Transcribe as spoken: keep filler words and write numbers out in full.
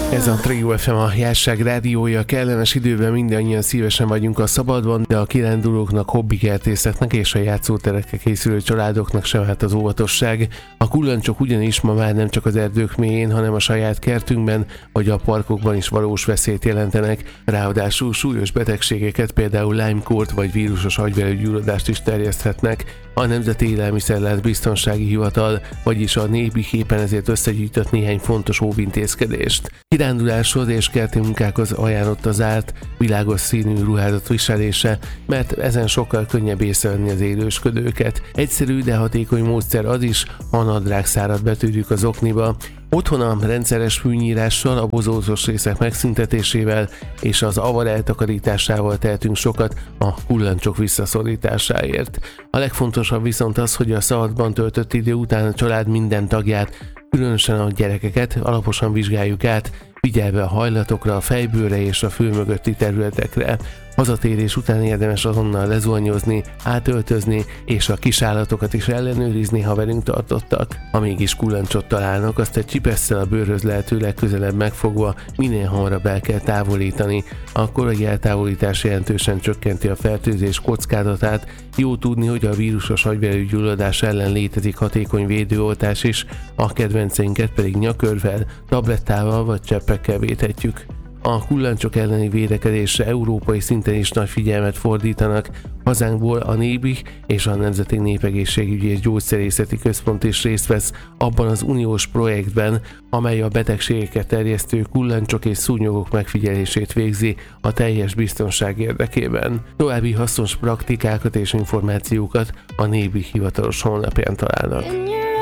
Ez a Trio ef em, a Jásság rádiója. Kellemes időben mindannyian szívesen vagyunk a szabadban, de a kirándulóknak, hobbikertészeknek és a játszóterekre készülő családoknak sem hát az óvatosság. A kullancsok ugyanis ma már nem csak az erdők mélyén, hanem a saját kertünkben vagy a parkokban is valós veszélyt jelentenek. Ráadásul súlyos betegségeket, például Lyme-kórt vagy vírusos agyvelőgyulladást is terjeszthetnek. A Nemzeti Élelmiszerlánc Biztonsági Hivatal, vagyis a NÉBIH éppen ezért összegyűjtött néhány fontos óvintézkedést. Kiránduláshoz és kerti munkákhoz ajánlott az zárt, világos színű ruházat viselése, mert ezen sokkal könnyebb észrevenni az élősködőket. Egyszerű, de hatékony módszer az is, ha a nadrágszárat betűrjük az okniba. Otthon a rendszeres fűnyírással, a bozótos részek megszüntetésével és az avar eltakarításával tehetünk sokat a kullancsok visszaszorításáért. A legfontosabb viszont az, hogy a szabadban töltött idő után a család minden tagját, különösen a gyerekeket alaposan vizsgáljuk át, figyelve a hajlatokra, a fejbőre és a fő mögötti területekre. Hazatérés után érdemes azonnal lezuhanyozni, átöltözni és a kisállatokat is ellenőrizni, ha velünk tartottak. Ha mégis kullancsot találnak, azt egy csipesszel a bőrhöz lehetőleg közelebb megfogva minél hamarabb el kell távolítani. A korai eltávolítás jelentősen csökkenti a fertőzés kockázatát. Jó tudni, hogy a vírusos agyvelőgyulladás ellen létezik hatékony védőoltás is, a kedvenceinket pedig nyakörvvel, tablettával vagy cseppekkel védhetjük. A kullancsok elleni védekezésre európai szinten is nagy figyelmet fordítanak. Hazánkból a NÉBIH és a Nemzeti Népegészségügyi és Gyógyszerészeti Központ is részt vesz abban az uniós projektben, amely a betegségeket terjesztő kullancsok és szúnyogok megfigyelését végzi a teljes biztonság érdekében. További hasznos praktikákat és információkat a NÉBIH hivatalos honlapján találnak.